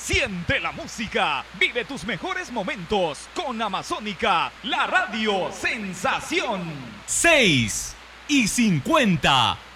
Siente la música, vive tus mejores momentos con Amazónica, la radio sensación. 6:50.